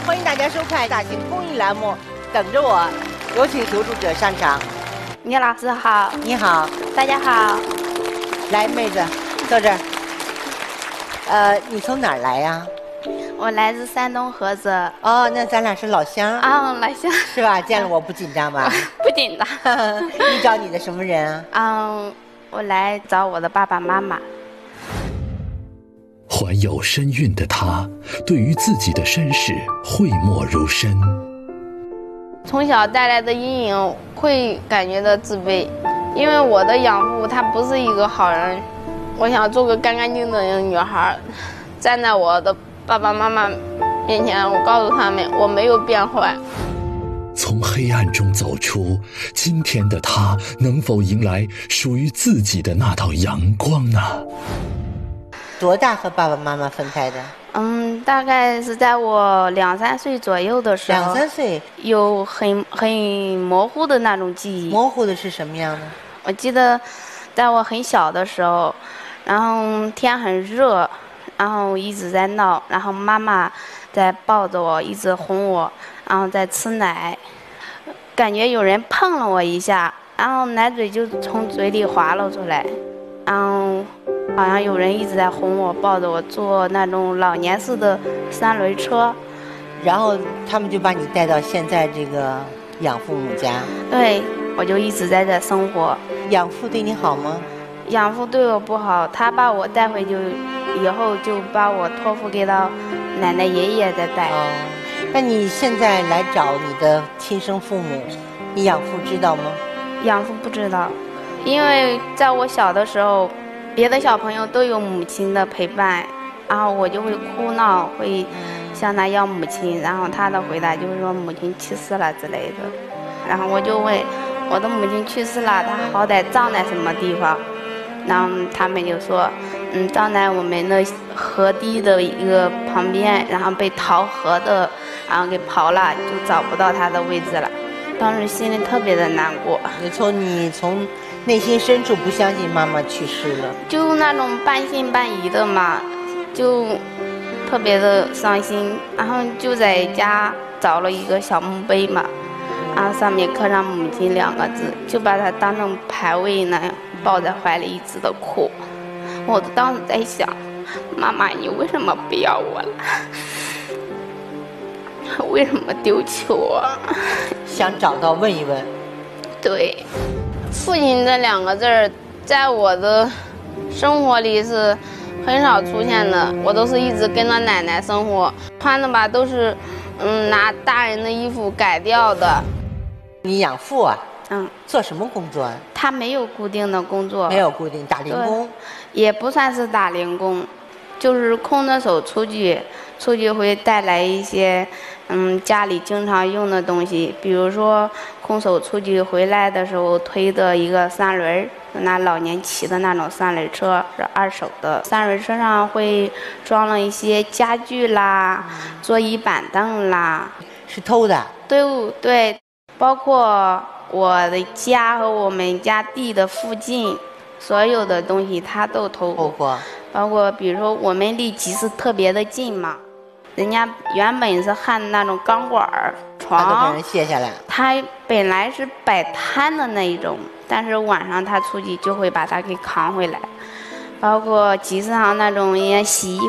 欢迎大家收看大型公益栏目《等着我》，有请求助者上场。 聂老师好。 你好。 大家好。 来，妹子，坐这儿。你从哪儿来呀？ 我来自山东菏泽。 哦，那咱俩是老乡啊，老乡是吧？见了我不紧张吧？ 不紧张。 你找你的什么人啊？ 我来找我的爸爸妈妈。 怀有身孕的她，对于自己的身世讳莫如深。 从小带来的阴影会感觉到自卑，因为我的养父他不是一个好人。我想做个干干净净的女孩，站在我的爸爸妈妈面前，我告诉他们我没有变坏。 从黑暗中走出，今天的她能否迎来属于自己的那道阳光呢？ 多大和爸爸妈妈分开的？ 大概是在我2、3岁左右的时候。 2、3岁， 有很模糊的那种记忆。 模糊的是什么样的？ 我记得，在我很小的时候，然后天很热，然后一直在闹，然后妈妈在抱着我，一直哄我，然后在吃奶，感觉有人碰了我一下，然后奶嘴就从嘴里滑了出来，然后好像有人一直在哄我，抱着我坐那种老年式的3轮车， 然后他们就把你带到现在这个养父母家。 对，我就一直在这生活。 养父对你好吗？ 养父对我不好，他把我带回去以后就把我托付给到奶奶爷爷在带。 那你现在来找你的亲生父母，你养父知道吗？ 养父不知道，因为在我小的时候，别的小朋友都有母亲的陪伴，然后我就会哭闹，会向他要母亲，然后他的回答就是说母亲去世了之类的。然后我就问我的母亲去世了，她好歹葬在什么地方？然后他们就说，葬在我们的河堤的一个旁边，然后被淘河的，然后给刨了，就找不到她的位置了。当时心里特别的难过。 你从内心深处不相信妈妈去世了， 就那种半信半疑的嘛，就特别的伤心。然后就在家找了一个小墓碑嘛，然后上面刻上母亲2个字，就把它当成牌位那样抱在怀里一直的哭。我当时在想，妈妈你为什么不要我了？为什么丢弃我？ 想找到问一问。对， 父亲这2个字儿在我的生活里是很少出现的，我都是一直跟着奶奶生活，穿的吧都是拿大人的衣服改掉的。 你养父啊？做什么工作啊？ 他没有固定的工作。 没有固定，打零工？ 也不算是打零工，就是空着手出去会带来一些家里经常用的东西，比如说空手出去回来的时候推的一个3轮，拿老年骑的那种3轮车，是2手的。3轮车上会装了一些家具啦，桌椅板凳啦。 是偷的？ 对，包括我的家和我们家地的附近，所有的东西他都偷过。包括比如说我们离集市特别的近嘛，人家原本是焊那种钢管床， 他都给人卸下来。 他本来是摆摊的那一种，但是晚上他出去就会把它给扛回来。包括集市上那种人家洗衣服